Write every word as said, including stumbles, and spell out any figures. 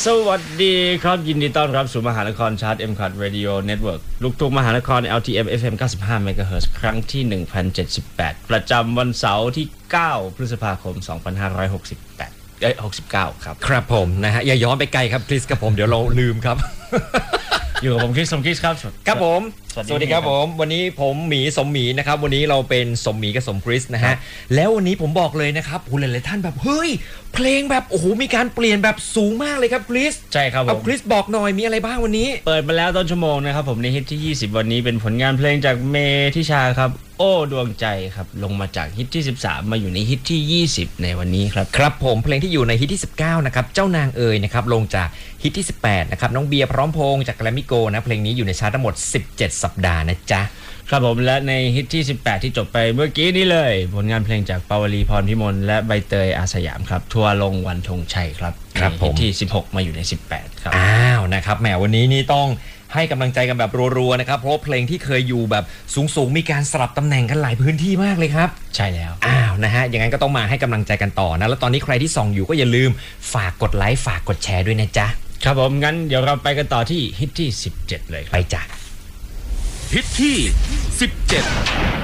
สวัสดีครับยินดีต้อนรับสู่มหานครชาร์ต เอ็ม ซี เอ ที Radio Network ลูกทุ่งมหานคร แอล ที เอ็ม เอฟ เอ็ม เก้าสิบห้า เมกะเฮิรตซ์ครั้งที่ หนึ่งพันเจ็ดสิบแปด ประจำวันเสาร์ที่ เก้า พฤษภาคม สองพันห้าร้อยหกสิบแปด เอ้ย หกสิบเก้า ครับครับผมนะฮะอย่าย้อนไปไกลครับคริสกับผมเดี๋ยวเราลืมครับอยู่กับผมคริสสมคิดครับครับผมสวัสดีสวัสดีครับผมวันนี้ผมหมีสมหมีนะครับวันนี้เราเป็นสมหมีกับสมคริสนะฮะแล้ววันนี้ผมบอกเลยนะครับผู้หลายๆท่านแบบเฮ้ยเพลงแบบโอ้โหมีการเปลี่ยนแบบสูงมากเลยครับคริสใช่ครับผมเอาคริสบอกหน่อยมีอะไรบ้างวันนี้เปิดมาแล้วต้นชั่วโมงนะครับผมในฮิตที่ยี่สิบวันนี้เป็นผลงานเพลงจากเมทิชาครับโอ้ดวงใจครับลงมาจากฮิตที่สิบสามมาอยู่ในฮิตที่ยี่สิบในวันนี้ครับครับผมเพลงที่อยู่ในฮิตที่สิบเก้านะครับเจ้านางเอ๋ยนะครับลงจากฮิตที่สิบแปดนะครับน้องเบียร์พร้อมพงษ์จากแกรมมี่โกนะเพลงนี้อยู่ในชาร์ตทั้งหมดสิบเจ็ดสัปดาห์นะจ๊ะครับผมและในฮิตที่สิบแปดที่จบไปเมื่อกี้นี้เลยผลงานเพลงจากปาวลีพรพิมลและใบเตยอาสยามครับทัวร์ลงวันธงชัยครับครับผมที่สิบหกมาอยู่ในสิบแปดครับอ้าวนะครับแหมวันนี้นี่ต้องให้กำลังใจกันแบบรัวๆนะครับเพราะเพลงที่เคยอยู่แบบสูงๆมีการสลับตำแหน่งกันหลายพื้นที่มากเลยครับใช่แล้วอ้าวนะฮะอย่างนั้นก็ต้องมาให้กำลังใจกันต่อนะแล้วตอนนี้ใครที่ส่องอยู่ก็อย่าลืมฝากกดไลค์ฝากกดแชร์ด้วยนะจ๊ะครับผมงั้นเดี๋ยวเราไปกันต่อที่ฮิตที่สิบเจ็ดเลยไปจ้ะฮิตที่สิบเจ็ด